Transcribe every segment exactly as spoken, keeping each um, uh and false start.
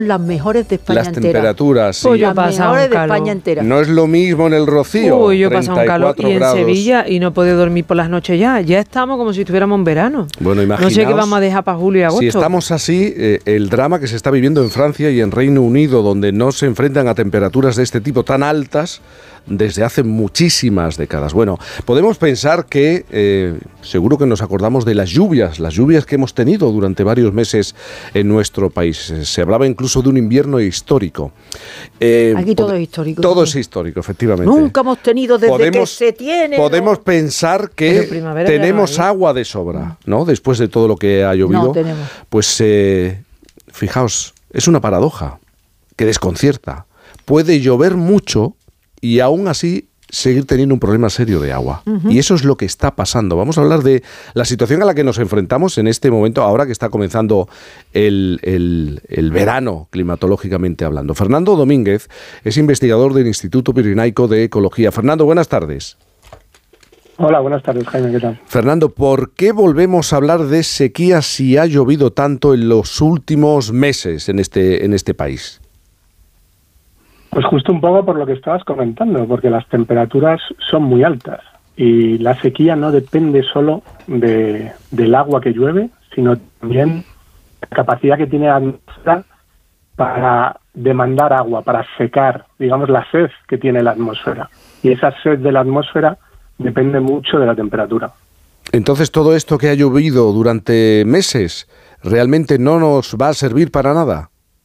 las mejores de España Las entera. temperaturas, sí. Uy, las mejores de España entera. No es lo mismo en el Rocío. Uy, yo he pasado un calor. Y en grados. Sevilla y no he podido dormir por las noches ya. Ya estamos como si estuviéramos en verano. Bueno, imaginaos, no sé qué vamos a dejar para julio y agosto. Si estamos así, eh, el drama que se está viviendo en Francia y en Reino Unido, donde no se enfrentan a temperaturas de este tipo tan altas desde hace muchísimas décadas. Bueno, podemos pensar que eh, seguro que nos acordamos de las lluvias, las lluvias que hemos tenido durante varios meses en nuestro país. Se hablaba incluso de un invierno histórico. Eh, Aquí todo es histórico. Todo es histórico, efectivamente. Nunca hemos tenido desde podemos, que se tiene. Podemos ¿no? pensar que tenemos no agua de sobra, ¿no? Después de todo lo que ha llovido. No tenemos. Pues eh, fijaos, es una paradoja que desconcierta. Puede llover mucho y aún así seguir teniendo un problema serio de agua. Uh-huh. Y eso es lo que está pasando. Vamos a hablar de la situación a la que nos enfrentamos en este momento, ahora que está comenzando el, el, el verano, climatológicamente hablando. Fernando Domínguez es investigador del Instituto Pirenaico de Ecología. Fernando, buenas tardes. Hola, buenas tardes, Jaime, ¿qué tal? Fernando, ¿por qué volvemos a hablar de sequía si ha llovido tanto en los últimos meses en este, en este país? Pues justo un poco por lo que estabas comentando, porque las temperaturas son muy altas y la sequía no depende solo de, del agua que llueve, sino también la capacidad que tiene la atmósfera para demandar agua, para secar, digamos, la sed que tiene la atmósfera. Y esa sed de la atmósfera depende mucho de la temperatura. Entonces, todo esto que ha llovido durante meses realmente no nos va a servir para nada.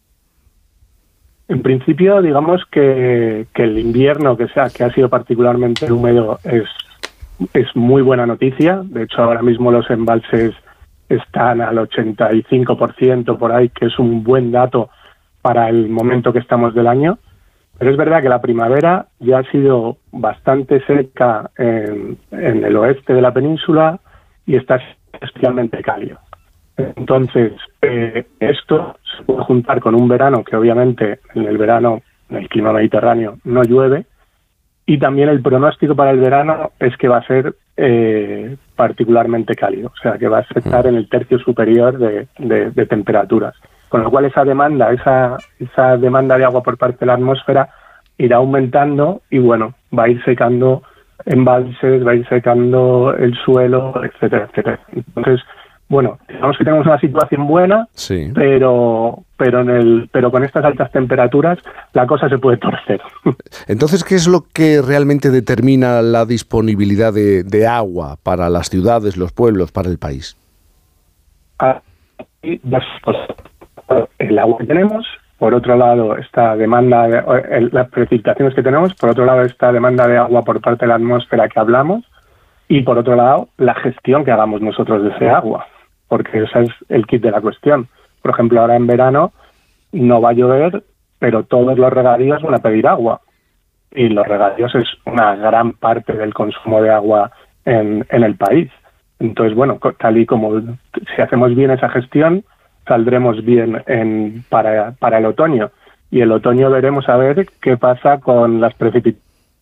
En principio, digamos que, que el invierno, que sea que ha sido particularmente húmedo, es, es muy buena noticia. De hecho, ahora mismo los embalses están al ochenta y cinco por ciento por ahí, que es un buen dato para el momento que estamos del año. Pero es verdad que la primavera ya ha sido bastante seca en, en el oeste de la península y está especialmente cálido. Entonces, eh, esto se puede juntar con un verano que obviamente en el verano, en el clima mediterráneo, no llueve, y también el pronóstico para el verano es que va a ser eh, particularmente cálido, o sea, que va a estar en el tercio superior de, de, de temperaturas. Con lo cual esa demanda, esa, esa demanda de agua por parte de la atmósfera irá aumentando y bueno, va a ir secando embalses, va a ir secando el suelo, etcétera, etcétera. Entonces, bueno, digamos que tenemos una situación buena, sí. pero pero en el pero con estas altas temperaturas la cosa se puede torcer. Entonces, ¿qué es lo que realmente determina la disponibilidad de, de agua para las ciudades, los pueblos, para el país? El agua que tenemos, por otro lado esta demanda, de, las precipitaciones que tenemos, por otro lado esta demanda de agua por parte de la atmósfera que hablamos, y por otro lado la gestión que hagamos nosotros de ese agua, porque ese es el kit de la cuestión. Por ejemplo, ahora en verano no va a llover, pero todos los regadíos van a pedir agua, y los regadíos es una gran parte del consumo de agua en, en el país. Entonces, bueno, tal y como si hacemos bien esa gestión, saldremos bien en, para, para el otoño. Y el otoño veremos a ver qué pasa con las precipitaciones.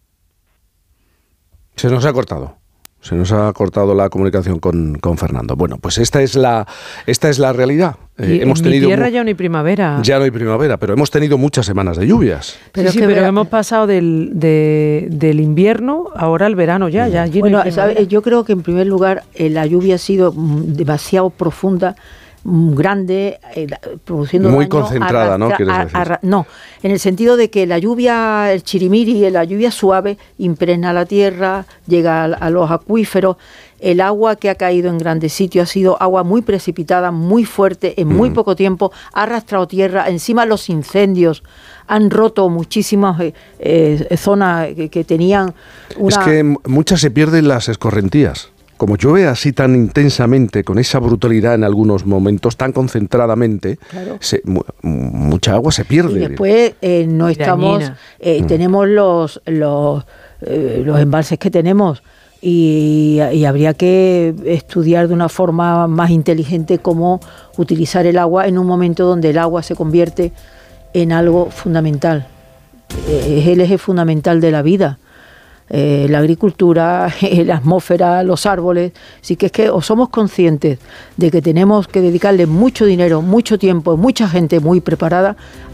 Se nos ha cortado. Se nos ha cortado la comunicación con, con Fernando. Bueno, pues esta es la esta es la realidad. Eh, hemos en tenido mi tierra ya no hay primavera. Ya no hay primavera, pero hemos tenido muchas semanas de lluvias. Pero, sí, sí, pero hemos pasado del, de, del invierno ahora al verano ya. ya bueno, no ¿sabes? Yo creo que en primer lugar eh, la lluvia ha sido demasiado profunda, grande, eh, produciendo muy daño, concentrada, ¿no? ¿Quieres decir? Arra, no, en el sentido de que la lluvia, el chirimiri, la lluvia suave impregna la tierra, llega a, a los acuíferos. El agua que ha caído en grandes sitios ha sido agua muy precipitada, muy fuerte, en muy mm. poco tiempo, ha arrastrado tierra. Encima los incendios han roto muchísimas eh, eh, zonas que, que tenían una... Es que muchas se pierden las escorrentías. Como llueve así tan intensamente, con esa brutalidad en algunos momentos, tan concentradamente, claro. se, mu- mucha agua se pierde. Y después eh, no estamos, eh, mm. tenemos los los, eh, los embalses que tenemos y, y habría que estudiar de una forma más inteligente cómo utilizar el agua en un momento donde el agua se convierte en algo fundamental. Eh, es el eje fundamental de la vida. eh, la agricultura, la atmósfera, los árboles. Así que es que o somos conscientes de que tenemos que dedicarle mucho dinero, mucho tiempo, mucha gente muy preparada